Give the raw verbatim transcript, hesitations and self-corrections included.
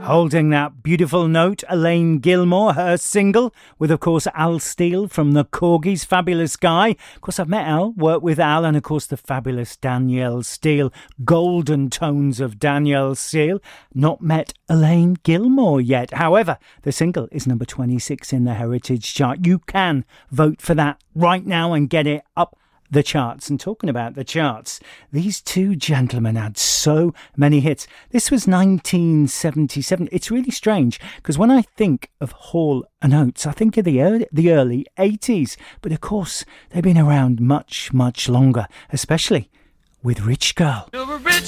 Holding that beautiful note, Elaine Gilmore, her single, with, of course, Al Steele from the Corgis, fabulous guy. Of course, I've met Al, worked with Al, and, of course, the fabulous Danielle Steele. Golden tones of Danielle Steele. Not met Elaine Gilmore yet. However, the single is number twenty-six in the Heritage Chart. You can vote for that right now and get it up the charts. And talking about the charts, these two gentlemen had so many hits. This was nineteen seventy-seven. It's really strange because when I think of Hall and Oates, I think of the early, the early eighties. But of course, they've been around much, much longer, especially with Rich Girl.